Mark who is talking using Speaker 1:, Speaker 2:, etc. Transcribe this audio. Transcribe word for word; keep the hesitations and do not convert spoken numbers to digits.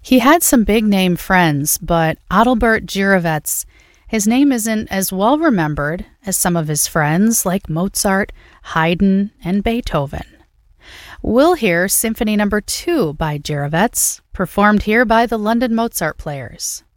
Speaker 1: He had some big-name friends, but Adalbert Gyrowetz, his name isn't as well remembered as some of his friends like Mozart, Haydn, and Beethoven. We'll hear Symphony Number two by Gyrowetz, performed here by the London Mozart Players.